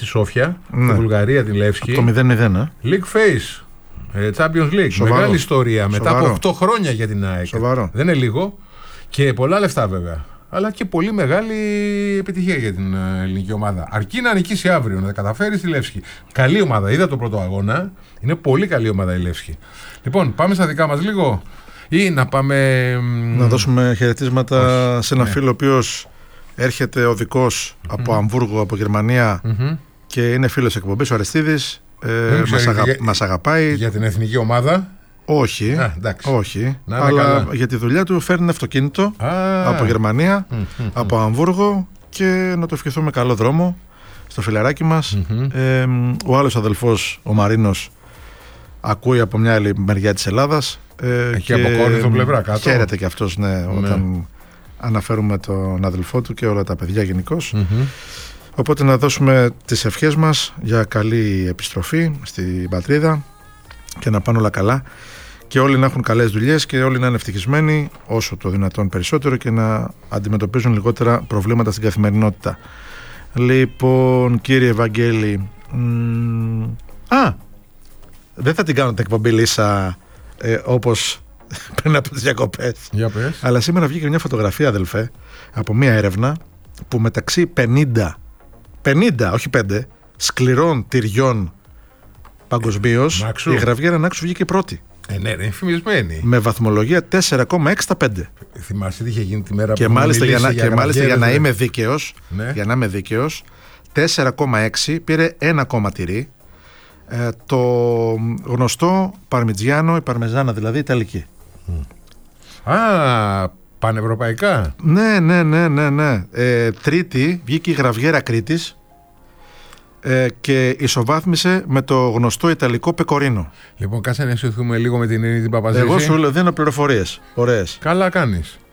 Σόφια, τη Βουλγαρία, τη Λεύσκη. Το 0-0. League Face. Champions League. Σοβαρό. Μεγάλη ιστορία. Σοβαρό. Μετά από 8 χρόνια για την ΑΕΚ. Σοβαρό. Δεν είναι λίγο. Και πολλά λεφτά βέβαια. Αλλά και πολύ μεγάλη επιτυχία για την ελληνική ομάδα. Αρκεί να νικήσει αύριο, να τα καταφέρει στη Λεύσκη. Καλή ομάδα. Είδα το πρώτο αγώνα. Είναι πολύ καλή ομάδα η Λεύσκη. Λοιπόν, πάμε στα δικά μας λίγο. Ή να πάμε. Να δώσουμε χαιρετίσματα σε ένα φίλο ο οποίος έρχεται οδικός από Αμβούργο, από Γερμανία και είναι φίλος εκπομπής, ο Αριστίδης. Μας αγαπάει. Για την εθνική ομάδα. Όχι, όχι, αλλά καλά. Για τη δουλειά του φέρνει αυτοκίνητο από Γερμανία, από Αμβούργο, και να το ευχηθούμε καλό δρόμο στο φιλαράκι μας. Ο άλλος αδελφός, ο Μαρίνος, ακούει από μια άλλη μεριά της Ελλάδας. Εκεί από Κόρινθο πλευρά κάτω. Χαίρεται και αυτός, ναι, όταν αναφέρουμε τον αδελφό του και όλα τα παιδιά γενικώς. Οπότε να δώσουμε τις ευχές μας για καλή επιστροφή στην πατρίδα και να πάνε όλα καλά και όλοι να έχουν καλές δουλειές και όλοι να είναι ευτυχισμένοι όσο το δυνατόν περισσότερο και να αντιμετωπίζουν λιγότερα προβλήματα στην καθημερινότητα. Λοιπόν, κύριε Ευαγγέλη, δεν θα την κάνω την εκπομπή Λίσσα όπως πριν από τις διακοπές. Για πες. Αλλά σήμερα βγήκε μια φωτογραφία, αδελφέ, από μια έρευνα που μεταξύ 50, όχι 5, σκληρών τυριών παγκοσμίως, η γραβιέρα Νάξου βγήκε πρώτη. Ναι, είναι φημισμένη. Με βαθμολογία 4,6 στα 5. Θυμάσαι τι είχε γίνει τη μέρα και που μάλιστα για να είμαι δίκαιος, για να είμαι δίκαιος, 4,6 πήρε ένα ακόμα τυρί. Το γνωστό παρμιτζιάνο, η παρμεζάνα δηλαδή, ιταλική. Πανευρωπαϊκά. Ναι. Τρίτη βγήκε η γραβιέρα Κρήτης και ισοβάθμισε με το γνωστό ιταλικό πεκορίνο. Λοιπόν, κάτσε να αισθηθούμε λίγο με την Ειρήνη την Παπαζήση. Εγώ σου δίνω πληροφορίες ωραίες. Καλά κάνεις.